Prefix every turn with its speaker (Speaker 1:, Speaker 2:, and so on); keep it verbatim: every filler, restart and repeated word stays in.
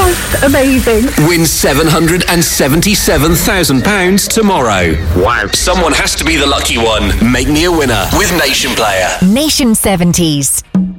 Speaker 1: just amazing.
Speaker 2: Win seven hundred seventy-seven thousand pounds tomorrow.
Speaker 3: Wow.
Speaker 2: Someone has to be the lucky one. Make me a winner with Nation Player.
Speaker 4: Nation seventies.